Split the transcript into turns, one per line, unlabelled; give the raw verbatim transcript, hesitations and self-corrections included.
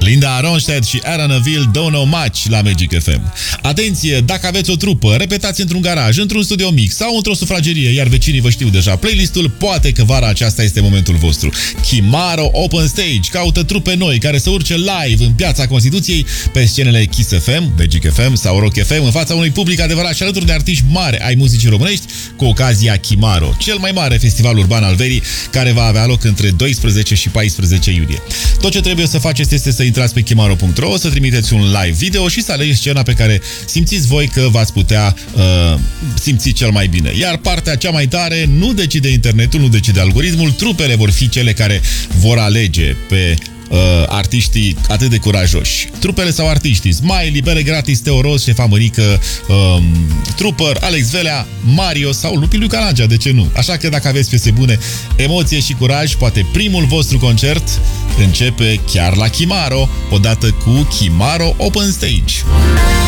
Linda Ronstadt și Aaron Neville, Don't Know Much la Magic F M. Atenție, dacă aveți o trupă, repetați într-un garaj, într-un studio mic sau într-o sufragerie, iar vecinii vă știu deja playlistul, poate că vara aceasta este momentul vostru. Kimaro Open Stage caută trupe noi care să urce live în Piața Constituției pe scenele Kiss F M, Magic F M sau Rock F M în fața unui public adevărat și alături de artiști mari ai muzicii românești cu ocazia Kimaro, cel mai mare festival urban al verii care va avea loc între doisprezece și paisprezece iulie. Tot ce trebuie să faceți este să intrați pe kimaro punct ro, să trimiteți un live video și să alegeți scena pe care simțiți voi că v-ați putea uh, simți cel mai bine. Iar partea cea mai tare nu decide internetul, nu decide algoritmul, trupele vor fi cele care vor alege pe Uh, artiștii atât de curajoși. Trupele sau artiștii: Smiley, Bere Gratis, Teo Ros, Șefa Mărică, um, Trooper, Alex Velea, Mario sau Lupi lui Calangea, de ce nu? Așa că dacă aveți piese bune, emoție și curaj, poate primul vostru concert începe chiar la Kimaro, odată cu Kimaro Open Stage.